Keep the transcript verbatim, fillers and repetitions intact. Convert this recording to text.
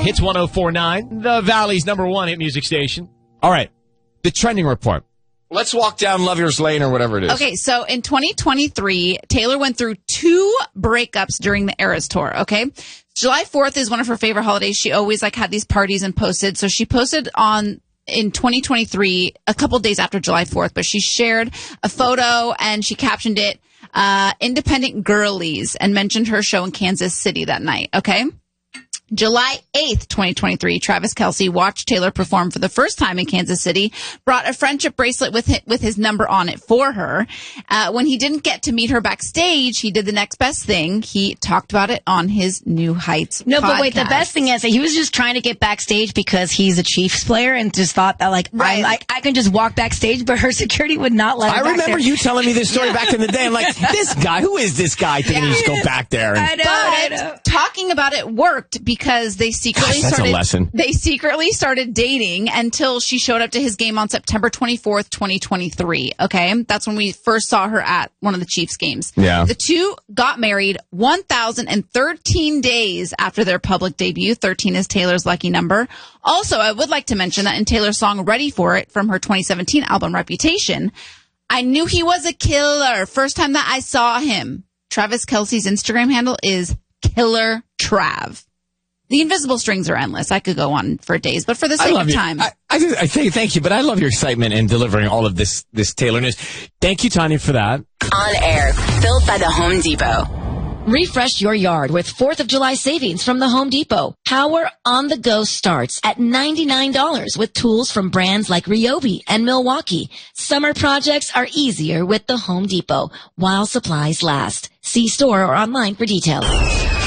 Hits one oh four point nine, the Valley's number one hit music station. All right, the trending report. Let's walk down Lovier's Lane or whatever it is. Okay, so in twenty twenty-three, Taylor went through two breakups during the Eras Tour, okay? July fourth is one of her favorite holidays. She always like had these parties and posted. So she posted on in twenty twenty-three, a couple days after July fourth, but she shared a photo and she captioned it, uh, Independent Girlies, and mentioned her show in Kansas City that night, okay? July eighth, twenty twenty-three, Travis Kelce watched Taylor perform for the first time in Kansas City, brought a friendship bracelet with his, with his number on it for her. Uh, when he didn't get to meet her backstage, he did the next best thing. He talked about it on his New Heights No, podcast. but wait, the best thing is that he was just trying to get backstage because he's a Chiefs player and just thought that, like, Right. I'm, like I can just walk backstage, but her security would not let him I back remember there. you telling me this story back in the day. I'm like, this guy, who is this guy thinking Yeah. he just go back there? And, I know, I But know. talking about it worked because they secretly Gosh, that's a started lesson. they secretly started dating until she showed up to his game on September twenty-fourth, twenty twenty-three. Okay, that's when we first saw her at one of the Chiefs games. Yeah. The two got married one thousand thirteen days after their public debut. thirteen is Taylor's lucky number. Also, I would like to mention that in Taylor's song "Ready for It" from her twenty seventeen album Reputation, I knew he was a killer first time that I saw him. Travis Kelce's Instagram handle is Killer Trav. The invisible strings are endless. I could go on for days, but for the I sake love of you. time. I, I, just, I say thank you, but I love your excitement in delivering all of this this Taylor news. Thank you, Tanya, for that. On air, built by the Home Depot. Refresh your yard with fourth of July savings from the Home Depot. Power on the go starts at ninety-nine dollars with tools from brands like Ryobi and Milwaukee. Summer projects are easier with the Home Depot while supplies last. See store or online for details.